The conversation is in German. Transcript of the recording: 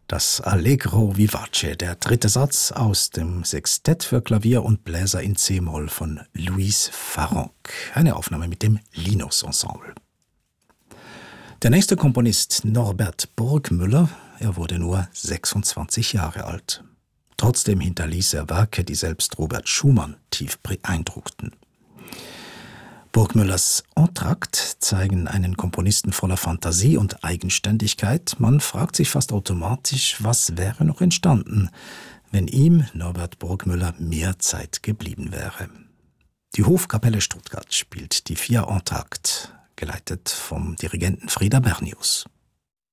Das Allegro vivace, der dritte Satz aus dem Sextett für Klavier und Bläser in C-Moll von Louise Farrenc, eine Aufnahme mit dem Linus Ensemble. Der nächste Komponist Norbert Burgmüller, er wurde nur 26 Jahre alt. Trotzdem hinterließ er Werke, die selbst Robert Schumann tief beeindruckten. Burgmüllers Entr'acte zeigen einen Komponisten voller Fantasie und Eigenständigkeit. Man fragt sich fast automatisch, was wäre noch entstanden, wenn ihm, Norbert Burgmüller, mehr Zeit geblieben wäre. Die Hofkapelle Stuttgart spielt die 4 Entr'actes, geleitet vom Dirigenten Frieder Bernius.